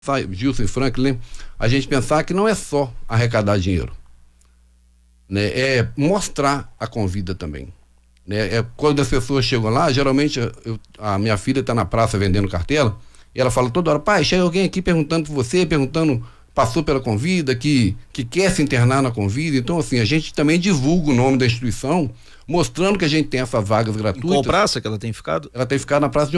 Gilson e Franklin, a gente pensar que não é só arrecadar dinheiro, né? É mostrar a convida também, né? Quando as pessoas chegam lá, geralmente a minha filha está na praça vendendo cartela e ela fala toda hora: pai, chega alguém aqui perguntando por você, passou pela convida, que quer se internar na convida. Então, assim, a gente também divulga o nome da instituição, mostrando que a gente tem essas vagas gratuitas. Em qual praça que ela tem ficado? Ela tem ficado na Praça de